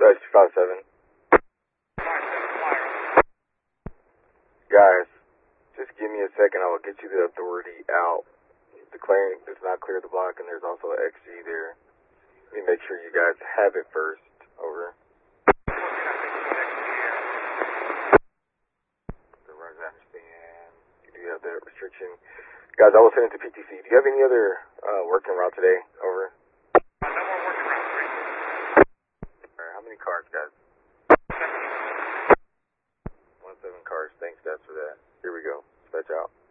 257. Guys, just give me a second. I will get you the authority out. Declaring it's not clear the block, and there's also an XG there. Let me make sure you guys have it first. Over. I understand. You do have that restriction. Guys, I will send it to PTC. Do you have any other working route today? Over. No more working route, 3. Alright, how many cars, guys? 17 cars. Thanks, guys, for that. Here we go. Dispatch out.